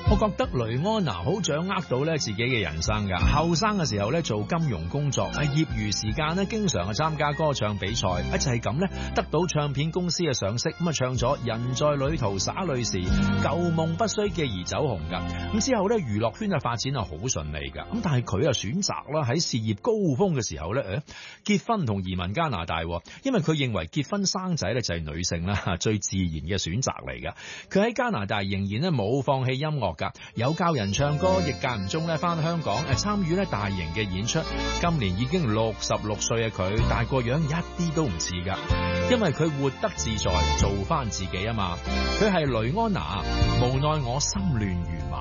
我覺得雷安娜好掌握到咧自己嘅人生㗎。後生嘅時候咧做金融工作，業餘時間咧經常參加歌唱比賽，就係咁咧得到唱片公司嘅賞識，咁啊唱咗《人在旅途灑淚時》，舊夢不需記而走紅㗎。咁之後咧娛樂圈嘅發展係好順利㗎。咁但係佢啊選擇啦喺事業高峰嘅時候咧結婚同移民加拿大，因為佢認為結婚生仔咧就係女性啦最自然嘅選擇嚟㗎。佢喺加拿大仍然咧冇放棄音樂㗎，有教人唱歌，亦間唔中咧翻香港參與咧大型嘅演出。今年已經66歲嘅佢，但係個樣一啲都唔似㗎，因為佢活得自在，做翻自己啊嘛。佢係雷安娜，無奈我心亂如麻。